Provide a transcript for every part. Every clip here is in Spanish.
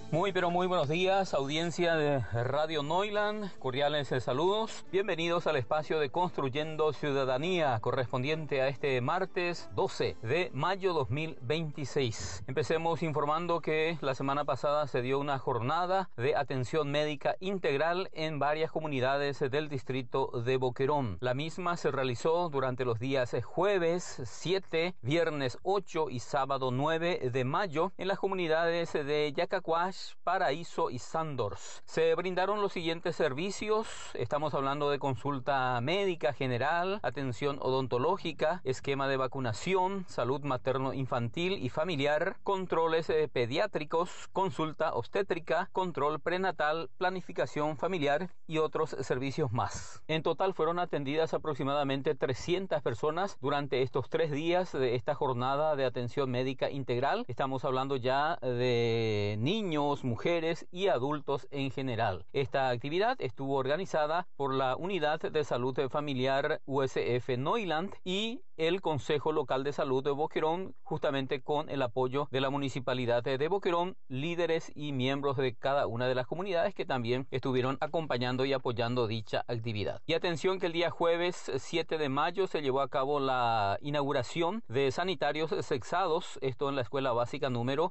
Muy pero muy buenos días, audiencia de Radio Neuland, cordiales saludos. Bienvenidos al espacio de Construyendo Ciudadanía, correspondiente a este martes 12 de mayo 2026. Empecemos informando que la semana pasada se dio una jornada de atención médica integral en varias comunidades del distrito de Boquerón. La misma se realizó durante los días jueves 7, viernes 8 y sábado 9 de mayo en las comunidades de Yacacuash, Paraíso y Sandors. Se brindaron los siguientes servicios. Estamos hablando de consulta médica general, atención odontológica, esquema de vacunación, salud materno-infantil y familiar, controles pediátricos, consulta obstétrica, control prenatal, planificación familiar y otros servicios más. En total fueron atendidas aproximadamente 300 personas durante estos 3 días de esta jornada de atención médica integral. Estamos hablando ya de niños, mujeres y adultos en general. Esta actividad estuvo organizada por la Unidad de Salud Familiar USF Neuland y el Consejo Local de Salud de Boquerón, justamente con el apoyo de la Municipalidad de Boquerón, líderes y miembros de cada una de las comunidades que también estuvieron acompañando y apoyando dicha actividad. Y atención que el día jueves 7 de mayo se llevó a cabo la inauguración de sanitarios sexados, esto en la escuela básica número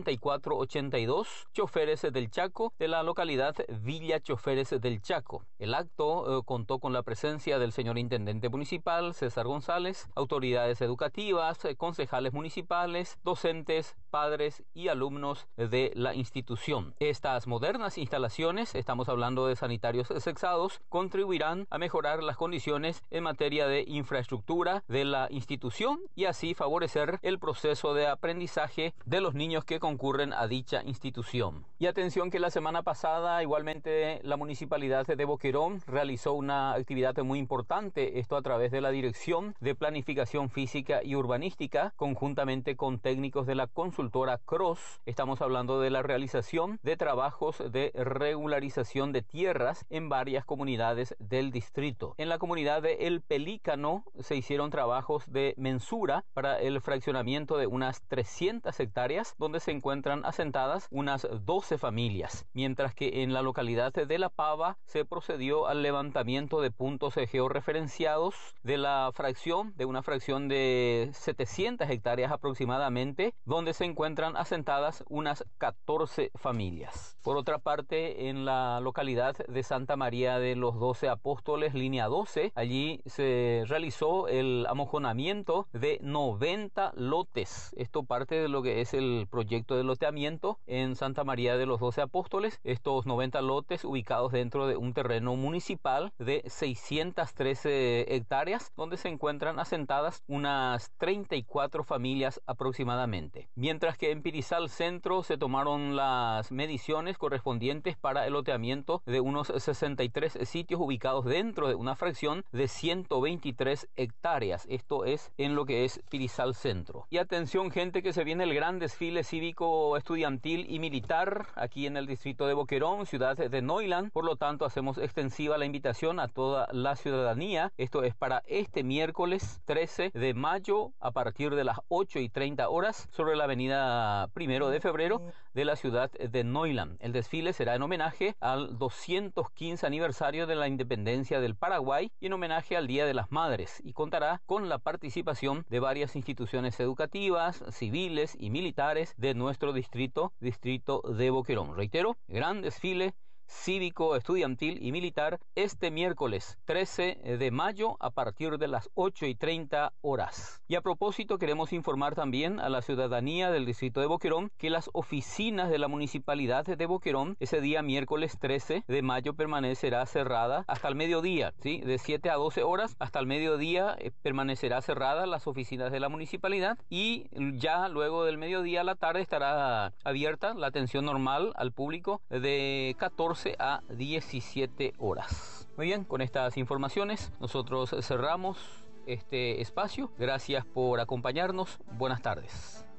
8482, Choferes del Chaco, de la localidad Villa Choferes del Chaco. El acto contó con la presencia del señor Intendente Municipal, César González, autoridades educativas, concejales municipales, docentes, padres y alumnos de la institución. Estas modernas instalaciones, estamos hablando de sanitarios sexados, contribuirán a mejorar las condiciones en materia de infraestructura de la institución y así favorecer el proceso de aprendizaje de los niños que concurren a dicha institución. Y atención que la semana pasada igualmente la Municipalidad de Boquerón realizó una actividad muy importante, esto a través de la Dirección de Planificación Física y Urbanística, conjuntamente con técnicos de la consultora Cross. Estamos hablando de la realización de trabajos de regularización de tierras en varias comunidades del distrito. En la comunidad de El Pelícano se hicieron trabajos de mensura para el fraccionamiento de unas 300 hectáreas, donde se encuentran asentadas unas 12 familias, mientras que en la localidad de La Pava se procedió al levantamiento de puntos georreferenciados de la fracción, de una fracción de 700 hectáreas aproximadamente, donde se encuentran asentadas unas 14 familias. Por otra parte, en la localidad de Santa María de los 12 Apóstoles, línea 12, allí se realizó el amojonamiento de 90 lotes. Esto parte de lo que es el proyecto de loteamiento en Santa María de los 12 Apóstoles. Estos 90 lotes ubicados dentro de un terreno municipal de 613 hectáreas, donde se encuentran asentadas unas 34 familias aproximadamente. Mientras que en Pirizal Centro se tomaron las mediciones correspondientes para el loteamiento de unos 63 sitios ubicados dentro de una fracción de 123 hectáreas. Esto es en lo que es Pirizal Centro. Y atención gente, que se viene el gran desfile cívico estudiantil y militar aquí en el distrito de Boquerón, ciudad de Neuland. Por lo tanto, hacemos extensiva la invitación a toda la ciudadanía. Esto es para este miércoles 13 de mayo a partir de las 8:30 horas sobre la avenida 1 de febrero de la ciudad de Neuland. El desfile será en homenaje al 215 aniversario de la independencia del Paraguay y en homenaje al Día de las Madres, y contará con la participación de varias instituciones educativas, civiles y militares de nuestro distrito de Boquerón. Reitero, gran desfile cívico, estudiantil y militar este miércoles 13 de mayo a partir de las 8:30 horas. Y a propósito, queremos informar también a la ciudadanía del distrito de Boquerón que las oficinas de la Municipalidad de Boquerón ese día miércoles 13 de mayo permanecerá cerrada hasta el mediodía, ¿sí? De 7 a 12 horas hasta el mediodía permanecerá cerrada las oficinas de la municipalidad, y ya luego del mediodía a la tarde estará abierta la atención normal al público de 14 a 17 horas. Muy bien, con estas informaciones nosotros cerramos este espacio. Gracias por acompañarnos. Buenas tardes.